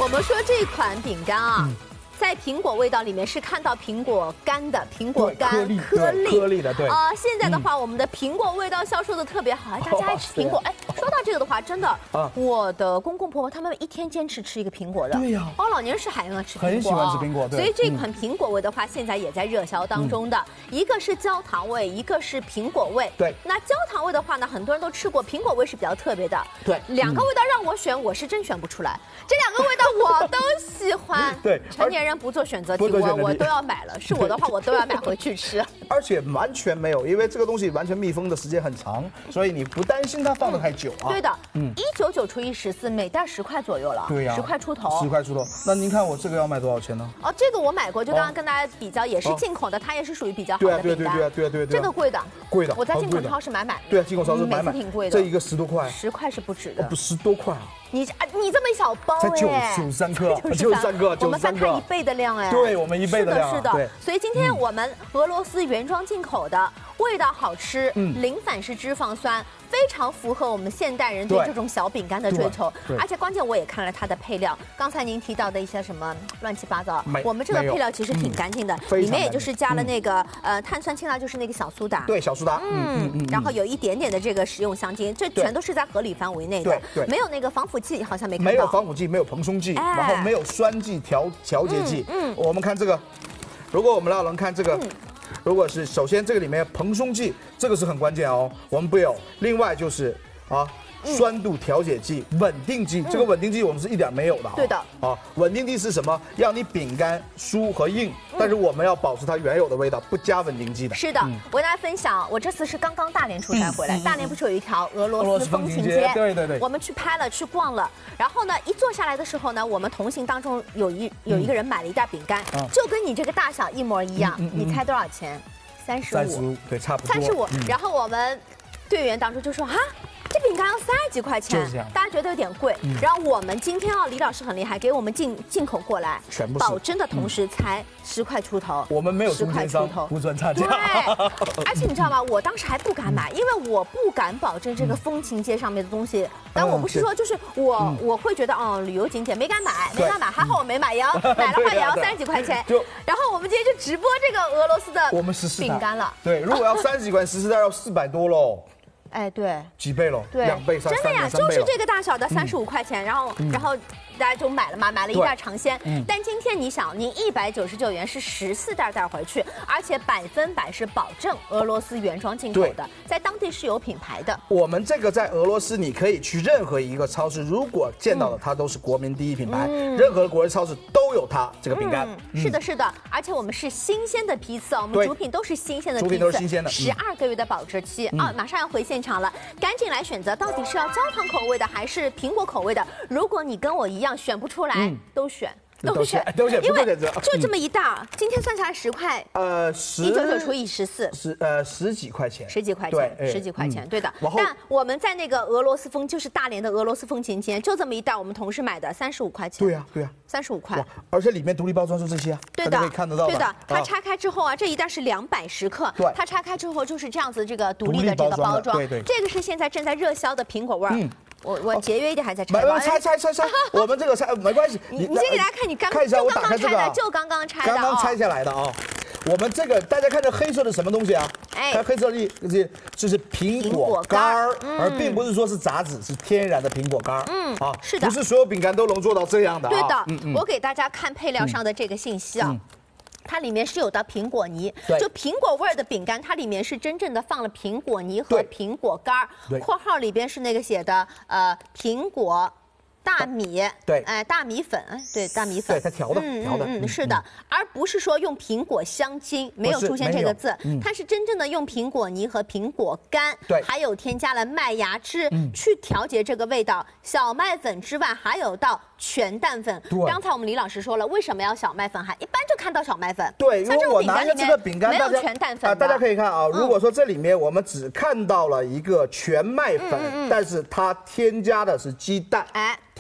我们说这款饼干啊。在苹果味道里面是看到苹果干的，苹果干颗粒的，对现在的话，我们的苹果味道销售的特别好，大家爱吃苹果。哎，说到这个的话，真的，我的公公婆婆他们一天坚持吃一个苹果的。 对呀， 老年人是还要吃苹果， 很喜欢吃苹果，对。 所以这款苹果味的话，现在也在热销当中的，一个是焦糖味，一个是苹果味。 对。 那焦糖味的话呢，很多人都吃过，苹果味是比较特别的。 对。 两个味道让我选，我是真选不出来。这两个味道我都喜欢。 对。 成年人不做选择题。我都要买了，是我的话我都要买回去吃。 而且完全没有，因为这个东西完全密封的时间很长，所以你不担心它放得太久啊。 对的，199除以14，每袋10块左右了。 对呀 ，10块出头。 10块出头。那您看我这个要卖多少钱呢？ 这个我买过，就刚刚跟大家比较，也是进口的，它也是属于比较好的饼干。 对。 这个贵的。 贵的。 我在进口超市买。 对，进口超市买。 挺贵的。 这一个10多块。 10块是不止的。 不10多块啊。 你这么一小包才93克，93克， 我们翻它1倍的量哎。 对，我们1倍的量。 是的。所以今天我们俄罗斯原装进口的，味道好吃，零反式脂肪酸，非常符合我们现代人对这种小饼干的追求。而且关键我也看了它的配料，刚才您提到的一些什么乱七八糟，我们这个配料其实挺干净的，里面也就是加了那个碳酸氢钠，就是那个小苏打。 对，小苏打。 然后有一点点的这个食用香精，这全都是在合理范围内的。 对。 没有那个防腐剂，好像没看到。 没有防腐剂，没有蓬松剂，然后没有酸剂调节剂。我们看这个，如果我们要能看这个，如果是首先这个里面蓬松剂，这个是很关键哦，我们不有。另外就是酸度调节剂、稳定剂，这个稳定剂我们是一点没有的。 对的。 稳定剂是什么？让你饼干酥和硬，但是我们要保持它原有的味道，不加稳定剂的。 是的，我跟大家分享，我这次是刚刚大连出差回来，大连不是有一条俄罗斯风情街？ 对。 我们去拍了，去逛了，然后呢，一坐下来的时候呢，我们同行当中有一个人买了一袋饼干，就跟你这个大小一模一样，你猜多少钱？35， 对，差不多。 35，然后我们队员当中就说这饼干要30几块钱，大家觉得有点贵。然后我们今天李老师很厉害，给我们进口过来， 全部保真的同时才10块出头。 我们没有中间商，不赚差价。 对，而且你知道吗？我当时还不敢买，因为我不敢保证这个风情街上面的东西。但我不是说就是我会觉得旅游景点没敢买，还好我没买，买的话也要30几块钱。然后我们今天就直播这个俄罗斯的饼干了。 对，如果要30几块，14袋要400多喽。 哎，对， 几倍了？ 对 ，2倍、3倍。 真的呀，就是这个大小的35块钱，然后大家就买了一袋尝鲜。但今天你想，您199元是14袋带回去，而且100%是保证俄罗斯原装进口的，在当地是有品牌的。 我们这个在俄罗斯，你可以去任何一个超市，如果见到的它都是国民第一品牌，任何国际超市都有它这个饼干。 是的，是的，而且我们是新鲜的批次，我们主品都是新鲜的批次， 主品都是新鲜的 ，12个月的保质期马上要回现场了，赶紧来选择，到底是要焦糖口味的还是苹果口味的？如果你跟我一样选不出来，都选，因为就这么一袋，今天算下来10块，199除以14， 十几块钱 ，10几块钱，10几块钱，对的。但我们在那个俄罗斯风，就是大连的俄罗斯风情街，就这么一袋，我们同事买的35块钱。 对呀 ，35块， 而且里面独立包装就这些对的， 可以看得到。 对的，它拆开之后这一袋是210克， 对， 它拆开之后就是这样子，这个独立的这个包装， 对， 这个是现在正在热销的苹果味儿。我节约一点，还在拆。 拆，我们这个拆没关系。 你先给大家看，你看一下，我打开这个， 就刚刚拆的， 刚刚拆下来的啊。我们这个大家看这黑色的什么东西啊？看黑色的这是苹果干儿，而并不是说是杂质，是天然的苹果干儿。 是的， 不是所有饼干都能做到这样的。 对的，我给大家看配料上的这个信息啊。它里面是有的苹果泥，就苹果味儿的饼干，它里面是真正的放了苹果泥和苹果干儿。括号里边是那个写的苹果。大米，大米粉，大米粉， 对，它调的， 是的，而不是说用苹果香精，没有出现这个字，它是真正的用苹果泥和苹果干，还有添加了麦芽汁去调节这个味道。小麦粉之外，还有到全蛋粉。刚才我们李老师说了，为什么要小麦粉？一般就看到小麦粉。 对，如果我拿着这个饼干， 没有全蛋粉， 大家可以看啊。如果说这里面我们只看到了一个全麦粉，但是它添加的是鸡蛋，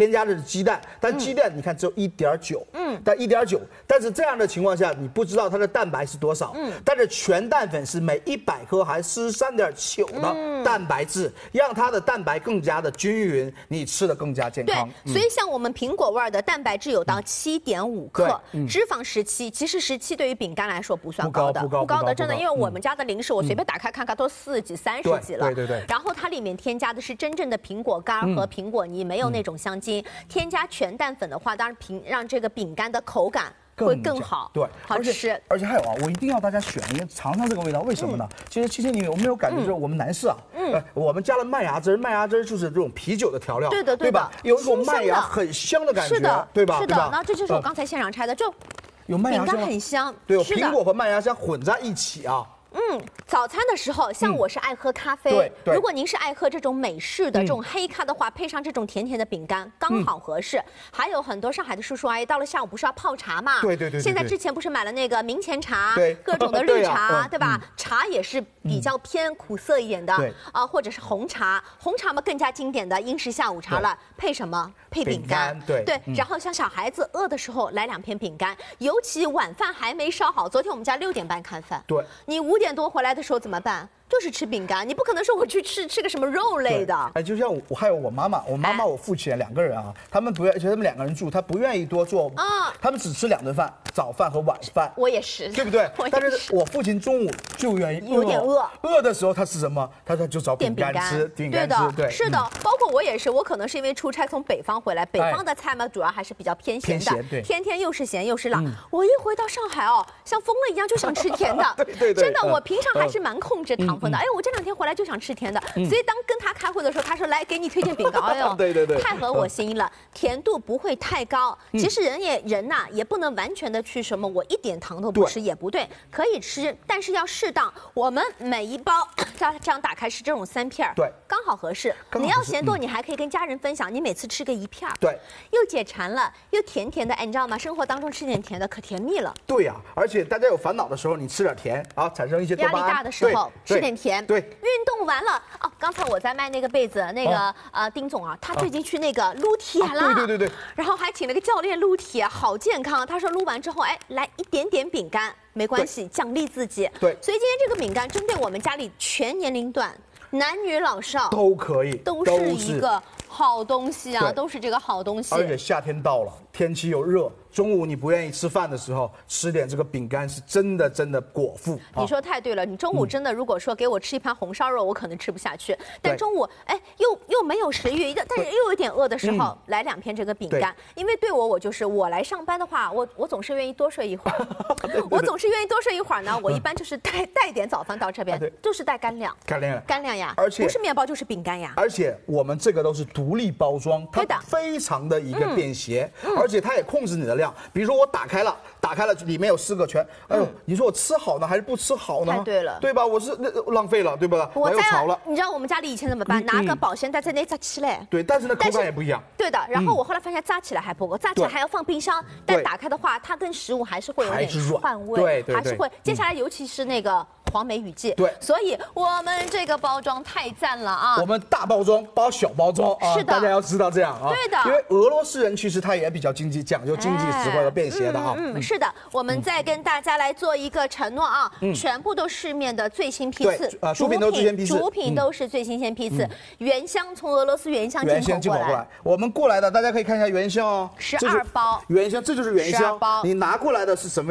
添加的是鸡蛋，但鸡蛋你看只有1.9，但1.9，但是这样的情况下，你不知道它的蛋白是多少，但是全蛋粉是每100克含43.9的蛋白质，让它的蛋白更加的均匀，你吃的更加健康。 对，所以像我们苹果味的蛋白质有到7.5克，脂肪17，其实17对于饼干来说不算高的，不高的，真的，因为我们家的零食我随便打开看看都40几、30几了， 对。 然后它里面添加的是真正的苹果干和苹果泥，没有那种香精。添加全蛋粉的话，当然让这个饼干的口感会更好， 对， 好吃。 而且还有啊，我一定要大家选一个尝尝这个味道，为什么呢？其实7天里面我们有感觉，就是我们男士啊，我们加了麦芽汁，麦芽汁就是这种啤酒的调料，对吧？有一种麦芽很香的感觉，对吧？ 是的，然后这就是我刚才现场拆的，就有麦芽香， 饼干很香， 对，有苹果和麦芽香混在一起啊。 早餐的时候，像我是爱喝咖啡，如果您是爱喝这种美式的这种黑咖的话，配上这种甜甜的饼干，刚好合适。还有很多上海的叔叔阿姨，到了下午不是要泡茶嘛？对。现在之前不是买了那个明前茶，各种的绿茶，对吧？茶也是比较偏苦涩一点的，或者是红茶。红茶嘛更加经典的英式下午茶了，配什么？配饼干，对。然后像小孩子饿的时候来2片饼干，尤其晚饭还没烧好，昨天我们家6点半看饭， 对， 你5点多回来的时候怎么办？就是吃饼干，你不可能说我去吃个什么肉类的。 哎，就像我还有我妈妈，我父亲2个人啊，他们不愿，而且他们2个人住，他不愿意多做啊，他们只吃2顿饭，早饭和晚饭。 我也是， 对不对？但是我父亲中午就愿意有点饿的时候他吃什么？他说就找饼干吃，对， 是的，包括我也是，我可能是因为出差从北方回来，北方的菜嘛主要还是比较偏咸的， 对， 天天又是咸又是辣。我一回到上海哦，像疯了一样就想吃甜的， 对， 真的，我平常还是蛮控制糖分的。哎，我这2天回来就想吃甜的，所以当跟他开会的时候，他说来给你推荐饼干，哎呦， 对， 太合我心了，甜度不会太高。其实人呐也不能完全的去什么，我一点糖都不吃也不对，可以吃，但是要适当。我们每一包这样打开是这种3片， 对， 刚好合适。你要嫌多，你还可以跟家人分享，你每次吃个1片， 对， 又解馋了，又甜甜的，哎，你知道吗？生活当中吃点甜的可甜蜜了。 对呀，而且大家有烦恼的时候，你吃点甜啊，产生一些多巴胺。 压力大的时候吃点甜， 对。 运动完了哦，刚才我在卖那个被子，那个丁总啊，他最近去那个撸铁了， 对， 然后还请了个教练撸铁，好健康。他说撸完之后，哎，来一点点饼干，没关系，奖励自己。 对， 所以今天这个饼干针对我们家里全年龄段，男女老少都可以， 都是一个好东西啊，都是这个好东西。 而且夏天到了，天气又热。中午你不愿意吃饭的时候，吃点这个饼干是真的果腹。 你说太对了，你中午真的如果说给我吃一盘红烧肉，我可能吃不下去。但中午哎又没有食欲，但是又有点饿的时候，来2片这个饼干。因为对我就是我来上班的话，我总是愿意多睡一会儿。我总是愿意多睡一会儿呢。我一般就是带点早饭到这边，就是带干粮。干粮呀， 而且不是面包就是饼干呀。 而且我们这个都是独立包装，它非常的一个便携，而且它也控制你的量。比如说我打开了，里面有4个圈，哎呦，你说我吃好呢还是不吃好呢？ 太对了， 对吧？我是浪费了，对吧？我又潮了。 你知道我们家里以前怎么办？拿个保鲜袋在那扎起来。 对，但是呢口感也不一样。 对的，然后我后来发现扎起来还不够，扎起来还要放冰箱。但打开的话，它跟食物还是会有点换味，还是会。接下来尤其是那个黄梅雨季， 对， 所以我们这个包装太赞了啊！ 我们大包装包小包装啊， 是的， 大家要知道这样啊。 对的， 因为俄罗斯人其实他也比较讲究经济实惠和便携的啊。 是的，我们再跟大家来做一个承诺啊，全部都市面的最新批次， 主品都最新批次， 主品都是最新鲜批次，原香从俄罗斯原香进口过来。 我们过来的大家可以看一下原香哦 ，12包原香，这就是原香，你拿过来的是什么？